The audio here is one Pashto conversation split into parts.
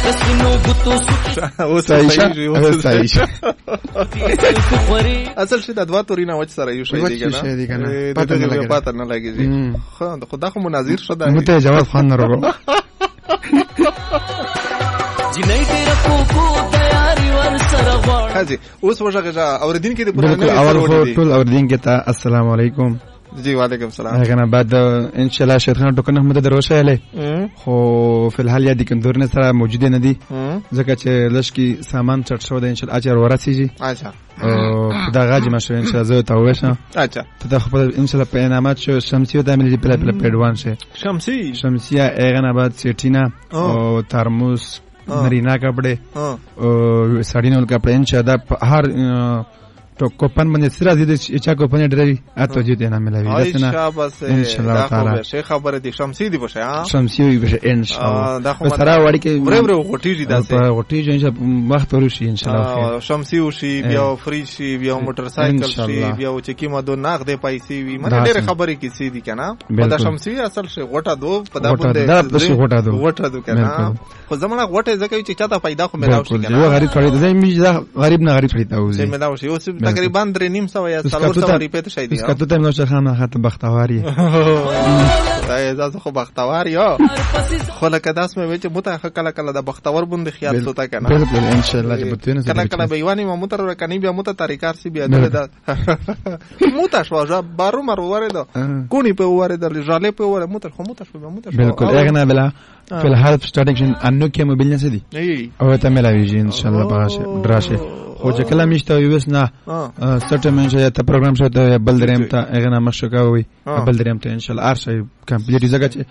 اصل شي د دوا تورینه وچ سره یو شي دی کنه پته نه لګیږي خو دا خو مناظر شته مته جواب خان نه راغو جنې تیر کو تیاری ور سره غواړم حاجی اوس وژغه اوردین کې د پرانه اول ټول اوردین کې ته السلام علیکم. جی وعلیکم السلام. هغه بعد ان شاء الله شیخ خان ټکنه مده دروشه اله خو فی الحال یادی کندور نه سره موجود نه دي ځکه چې لشکي سامان چټ شو د ان شاء الله اجر ورسیږي. اچھا او دا غاجي مشه ان شاء الله زه ته وښه. اچھا ته خپل ان شاء الله په انعامات شو شمسیو ته ملي په پیډوان شه شمسیه هغه نه بعد سیټینا او ترموس نرینا کپڑے او ساڑینول کپڑے ان شاء الله هر تو کوپن باندې سره دې چې کوپن ډري اته دې نه ملوي ان شاء الله تعالی شیخ خبره دي شمسی دی بشه ها شمسی وي بشه ان شاء الله سره وړي کې ورو غټیږي داسه غټیږي ان شاء الله وخت ورشي ان شاء الله شمسی وشي بیا فریج شي بیا موټر سایکل شي بیا چې کیمه دو ناغ دې پیسې وي مله ډېر خبرې کې سي دي کنه دا شمسی اصل شي غټه دو په دا باندې غټه دو کنه خو زمونه غټه ځکه چې چاته پیدا خو ملاوي کنه یو غریب خړې دې میځه غریب نه غریب خړې تاوزي ملاوي شي اوس تقریبا 3.5 یا 400 روپے ته شي دي اس کا ته نو شخانه خاطر بختواری اجازه خو بختوار یو خو لکه داس مې وچ متخ کله کله د بختور بوند خیال سوتا کنه بالکل ان شاء الله چې بتونه کله کله بیوانی مو متر ورکنی بیا مت طریقار سی بیا د موتا شو جا بارو مر ورده کونی په ورده جاله په ور متر خو متر شو متر بالکل اغنا بلا فی الحال سٹارټینګ انو کې موبایل نه سدي او ته ملاوي ان شاء الله باشه دراشه او چې کله میشته یوس نه سټه منشه ته پروګرام شته بل دریم ته اغنا مشکا وي بل دریم ته ان شاء الله ارشي کمپلیټ زګه چې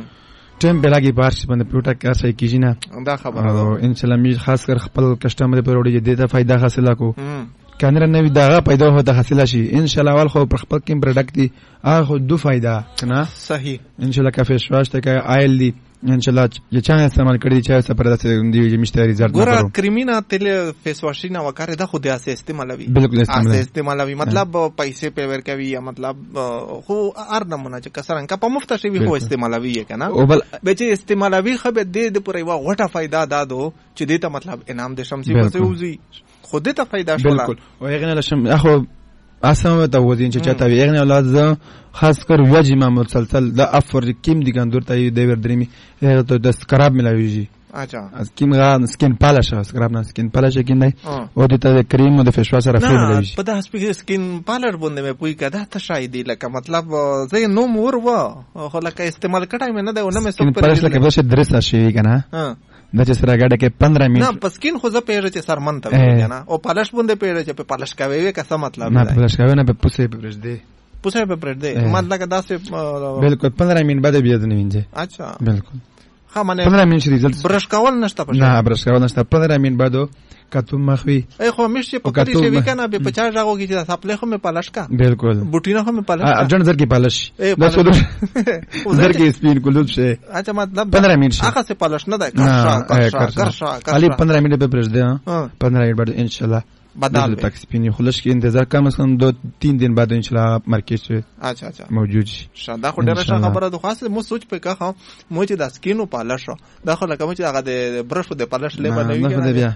ټیم په لګي بارش باندې پروټا کار شي کیږي نه دا خبره او ان شاء الله می خاص کر خپل کسٹمر پر وړي دې ته فائدہ حاصله کو کنه نوې دغه پیدا هوته حاصله شي ان شاء الله اول خو پر خپل کې پروډکټ دي هغه دو فائدہ کنه صحیح ان شاء الله کافي شواش ته کې آیل دي ان شاء الله چې چا استعمال کړی چې څه پرده څه دی مشته ریزلټ ګور کریمینا تل فیس واش نه وکړه دا خو د اساس استعمالوي بالکل استعمالوي مطلب پیسې په ور کوي مطلب خو ار نمونه چې کسرن کا په مفت شي خو استعمالوي کنه او بل به چې استعمالوي خو به د پرې وا غټه فائدہ دادو چې دې ته مطلب انعام د شمسي په وزي خو دې ته فائدہ شولا بالکل او هغه نه شم اخو اسمه ته وزین چې چاته ویغه نه اولاد خاص کر وجه ما مسلسل د افر کیم دي ګندور ته دی ور درمی هغه ته د سکراب ملاویږي اچھا سکین غا سکین پالش سکراب نه سکین پالش کې نه او د ته کریم او د فیس واش سره ملاویږي په دا سکین پالر باندې مې پوي کده ته شاید لکه مطلب زه نو مور و خو لکه استعمال کټای مې نه ده نو مې سو پر پالش لکه بس درس شي کنه د چې سره غاډه کې 15 منټ نه پسکین خو زه پیژه چې سرمن ته وی نه او پالش باندې پیژه چې په پالش کوي وی څه مطلب نه پالش کوي نه په پوسه په برج دی پوسه په برج دی مطلب دا څه بالکل 15 منټ بعد بیا نه وینځي اچھا بالکل ها معنی 15 منټ ریزلټ برش کول نشته پښه نه برش کول نشته 15 منټ بعد کتو مخوي ای خو مش په کتي شي وکنه به 50 راغو کی چې خپل خو مې پالش کا بالکل بوټینه خو مې پالش ارجن زر کی پالش دا څه زر کی سپین کولو شه اچھا مطلب 15 منټ هغه سے پالش نه ده کرشا خالی 15 منټ په پرز ده 15 منټ بعد ان شاء الله بدل تک سپین خلش کې انتظار کم از کم 2-3 दिन بعد ان شاء الله مارکیټ سے اچھا موجود شي شاده خو ډیره ښه خبره ده خاصه مو سوچ په کا مو چې د سکینو پالش دا خو لکه چې هغه د برش د پالش لیبل نه وي بیا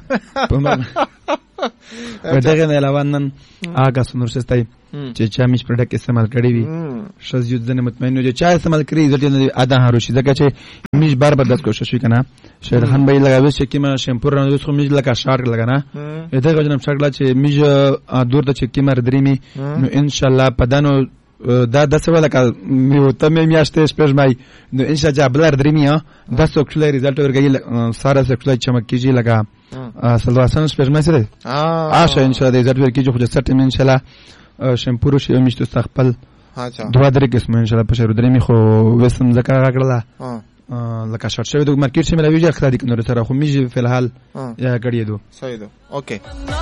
په دغه نه علاوه نن هغه سنور شستای چې چا میش پروډکټ استعمال کړی وي شز یو ځنه مطمئن یو چې چا استعمال کړی ځکه نه ادا هارو شي ځکه چې میش بار بار د کوشش وکنه شهر خان به لګاوي چې کیما شیمپو رانه خو میش لکه شارک لګنه دغه جنم شارک لا چې میش دور ته چې کیما درېمی نو ان شاء الله پدانو دا د څه ولکه میو ته میاشته سپېژمای نو ان شاء الله بلر درېمی دا سوکشل ریزلټ ورګي سارا سوکشل چمک کیږي لگا سلواسن سپېژمای سره ان شاء الله ریزلټ ورګي خو د سټ ان شاء الله شیمپو شي میشته استقبال اچھا دوه درې قسم ان شاء الله په شهر درېمی خو وسم ذکر راکړه لکه شارټ شوی د مارکیټ سره ملاوي ځخ دي کنه سره خو میږي په الحال یا غړې دو صحیح دو اوکے